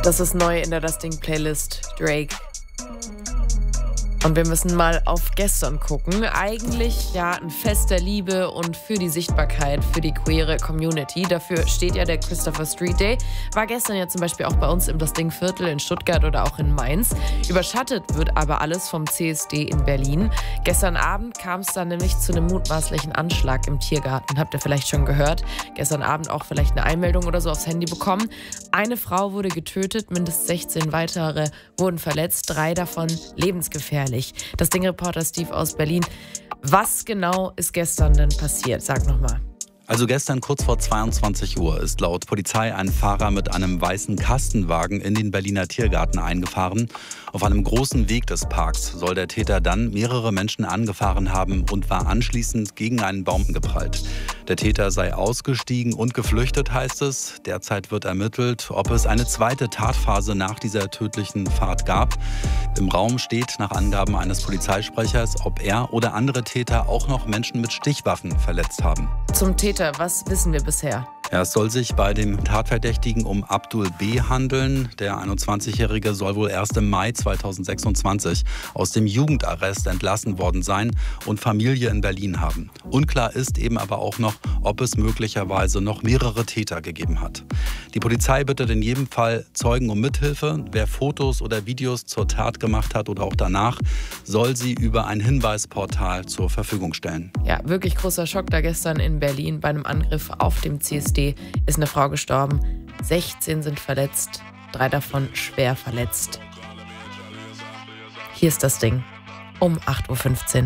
Das ist neu in der Das Ding-Playlist, Drake. Und wir müssen mal auf gestern gucken. Eigentlich ja ein Fest der Liebe und für die Sichtbarkeit für die queere Community. Dafür steht ja der Christopher Street Day. War gestern ja zum Beispiel auch bei uns im Das Ding-Viertel in Stuttgart oder auch in Mainz. Überschattet wird aber alles vom CSD in Berlin. Gestern Abend kam es dann nämlich zu einem mutmaßlichen Anschlag im Tiergarten. Habt ihr vielleicht schon gehört. Gestern Abend auch vielleicht eine Einmeldung oder so aufs Handy bekommen. Eine Frau wurde getötet, mindestens 16 weitere wurden verletzt, 3 davon lebensgefährlich. Das Ding-Reporter Steve aus Berlin. Was genau ist gestern denn passiert? Sag nochmal. Also gestern kurz vor 22 Uhr ist laut Polizei ein Fahrer mit einem weißen Kastenwagen in den Berliner Tiergarten eingefahren. Auf einem großen Weg des Parks soll der Täter dann mehrere Menschen angefahren haben und war anschließend gegen einen Baum geprallt. Der Täter sei ausgestiegen und geflüchtet, heißt es. Derzeit wird ermittelt, ob es eine zweite Tatphase nach dieser tödlichen Fahrt gab. Im Raum steht nach Angaben eines Polizeisprechers, ob er oder andere Täter auch noch Menschen mit Stichwaffen verletzt haben. Zum Täter, was wissen wir bisher? Ja, es soll sich bei dem Tatverdächtigen um Abdul B. handeln. Der 21-Jährige soll wohl erst im Mai 2026 aus dem Jugendarrest entlassen worden sein und Familie in Berlin haben. Unklar ist eben aber auch noch, ob es möglicherweise noch mehrere Täter gegeben hat. Die Polizei bittet in jedem Fall Zeugen um Mithilfe. Wer Fotos oder Videos zur Tat gemacht hat oder auch danach, soll sie über ein Hinweisportal zur Verfügung stellen. Ja, wirklich großer Schock da gestern in Berlin. Bei einem Angriff auf dem CSD ist eine Frau gestorben. 16 sind verletzt, 3 davon schwer verletzt. Hier ist das Ding um 8:15 Uhr.